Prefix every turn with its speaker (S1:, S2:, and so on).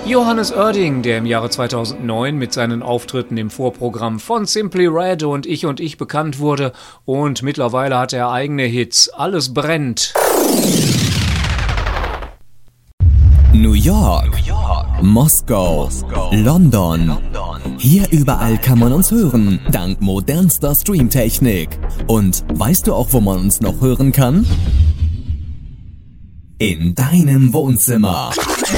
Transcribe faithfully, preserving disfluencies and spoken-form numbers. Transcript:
S1: Johannes Oerding, der im Jahre zweitausendneun mit seinen Auftritten im Vorprogramm von Simply Red und Ich und Ich bekannt wurde, und mittlerweile hat er eigene Hits. Alles brennt.
S2: New York, New York, Moskau, Moskau, London. London. Hier überall kann man uns hören, dank modernster Streamtechnik. Und weißt du auch, wo man uns noch hören kann? In deinem Wohnzimmer.